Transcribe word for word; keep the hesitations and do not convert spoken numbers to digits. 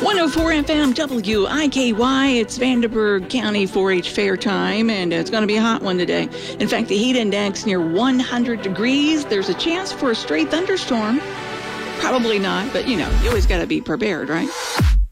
one oh four F M W I K Y. It's Vanderburgh County four H Fair time, and it's going to be a hot one today. In fact, the heat index near one hundred degrees. There's a chance for a stray thunderstorm. Probably not, but you know, you always got to be prepared, right?